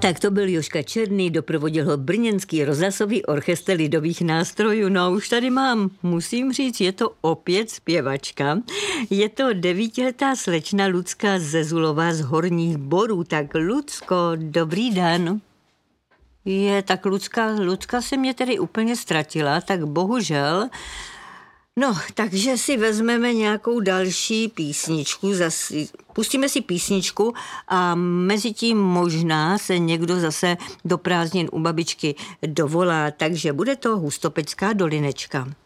Tak to byl Jožka Černý, doprovodil ho brněnský rozhlasový orchestr lidových nástrojů. No a už tady mám, musím říct, je to opět zpěvačka. Je to 9letá slečna Lucka Zezulová z Horních Borů. Tak Lucko, dobrý den. Tak Lucka se mě tedy úplně ztratila, tak bohužel. No, takže si vezmeme nějakou další písničku, pustíme si písničku a mezi tím možná se někdo zase do prázdnin u babičky dovolá, takže bude to Hustopečská dolinečka.